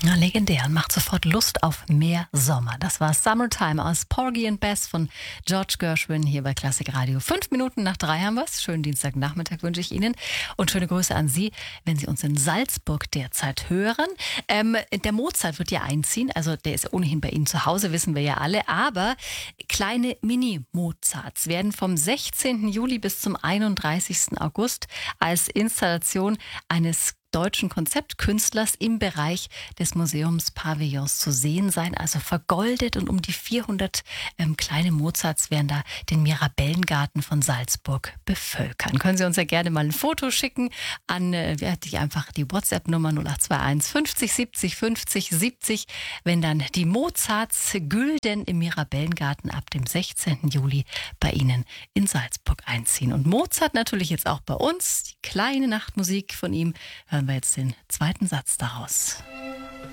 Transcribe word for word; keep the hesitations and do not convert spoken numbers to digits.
Ja, legendär und macht sofort Lust auf mehr Sommer. Das war Summertime aus Porgy and Bess von George Gershwin hier bei Klassik Radio. Fünf Minuten nach drei haben wir es. Schönen Dienstagnachmittag wünsche ich Ihnen und schöne Grüße an Sie, wenn Sie uns in Salzburg derzeit hören. Ähm, der Mozart wird ja einziehen, also der ist ohnehin bei Ihnen zu Hause, wissen wir ja alle. Aber kleine Mini-Mozarts werden vom sechzehnten Juli bis zum einunddreißigsten August als Installation eines deutschen Konzeptkünstlers im Bereich des Museumspavillons zu sehen sein, also vergoldet, und um die vierhundert ähm, kleine Mozarts werden da den Mirabellengarten von Salzburg bevölkern. Können Sie uns ja gerne mal ein Foto schicken an äh, die, einfach die WhatsApp-Nummer null acht zwei eins fünfzig siebzig fünfzig siebzig, wenn dann die Mozarts Gülden im Mirabellengarten ab dem sechzehnten Juli bei Ihnen in Salzburg einziehen. Und Mozart natürlich jetzt auch bei uns, die kleine Nachtmusik von ihm. Hören wir jetzt den zweiten Satz daraus.